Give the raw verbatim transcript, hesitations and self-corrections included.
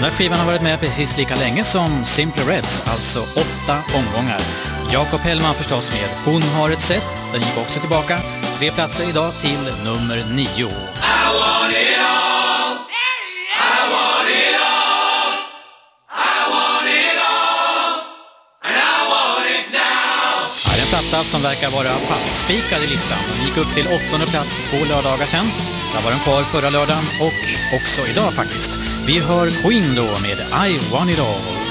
där skivan har varit med precis lika länge som Simply Reds, alltså åtta omgångar. Jakob Hellman förstås med Hon har ett sätt, den gick också tillbaka. Tre platser idag till nummer nio. I want it all. I want it all. I want it all. And I want it now. Här är en platta som verkar vara fastspikad i listan. Den gick upp till åttonde plats för två lördagar sedan. Där var den kvar förra lördagen och också idag faktiskt. Vi hör Queen då med I want it all.